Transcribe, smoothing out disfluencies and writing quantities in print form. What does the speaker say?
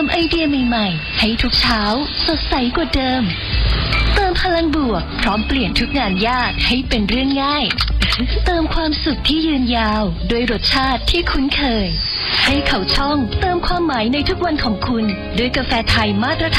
ไอเดียใหม่ๆให้ทุกเช้าสดใสกว่าเดิมเติมพลังบวกพร้อมเปลี่ยนทุกงานยากให้เป็นเรื่องง่ายเติมความสุขที่ยืนยาวด้วยรสชาติที่คุ้นเคยให้เขาช่องเติมความหมายในทุกวันของคุณด้วยกาแฟไทยมาตรฐาน